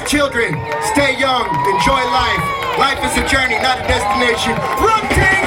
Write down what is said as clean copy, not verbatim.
Children, stay young, enjoy life. Life is a journey, not a destination. Run team!